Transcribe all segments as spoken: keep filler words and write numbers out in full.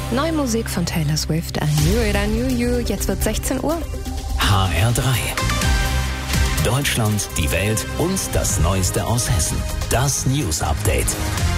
Neue Musik von Taylor Swift, I Knew It, I Knew You. Jetzt wird sechzehn Uhr. H R drei. Deutschland, die Welt und das Neueste aus Hessen. Das News Update.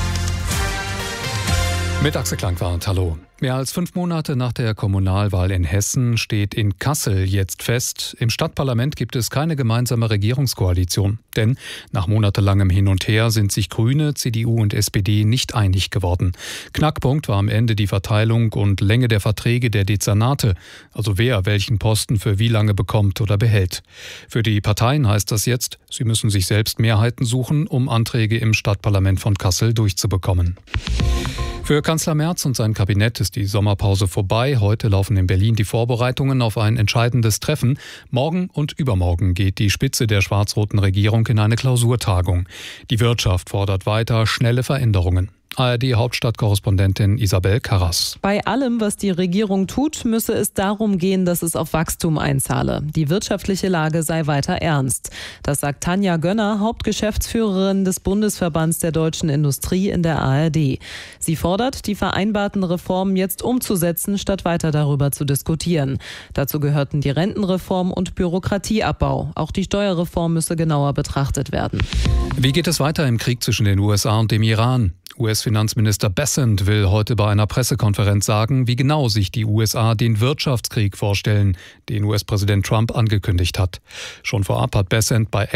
Mit Axel Klangwart, hallo. Mehr als fünf Monate nach der Kommunalwahl in Hessen steht in Kassel jetzt fest, im Stadtparlament gibt es keine gemeinsame Regierungskoalition. Denn nach monatelangem Hin und Her sind sich Grüne, C D U und S P D nicht einig geworden. Knackpunkt war am Ende die Verteilung und Länge der Verträge der Dezernate, also wer welchen Posten für wie lange bekommt oder behält. Für die Parteien heißt das jetzt, sie müssen sich selbst Mehrheiten suchen, um Anträge im Stadtparlament von Kassel durchzubekommen. Für Kanzler Merz und sein Kabinett ist die Sommerpause vorbei. Heute laufen in Berlin die Vorbereitungen auf ein entscheidendes Treffen. Morgen und übermorgen geht die Spitze der schwarz-roten Regierung in eine Klausurtagung. Die Wirtschaft fordert weiter schnelle Veränderungen. A R D-Hauptstadtkorrespondentin Isabel Karras. Bei allem, was die Regierung tut, müsse es darum gehen, dass es auf Wachstum einzahle. Die wirtschaftliche Lage sei weiter ernst. Das sagt Tanja Gönner, Hauptgeschäftsführerin des Bundesverbands der deutschen Industrie in der A R D. Sie fordert, die vereinbarten Reformen jetzt umzusetzen, statt weiter darüber zu diskutieren. Dazu gehörten die Rentenreform und Bürokratieabbau. Auch die Steuerreform müsse genauer betrachtet werden. Wie geht es weiter im Krieg zwischen den U S A und dem Iran? U S-Finanzminister Bessent will heute bei einer Pressekonferenz sagen, wie genau sich die U S A den Wirtschaftskrieg vorstellen, den U S-Präsident Trump angekündigt hat. Schon vorab hat Bessent bei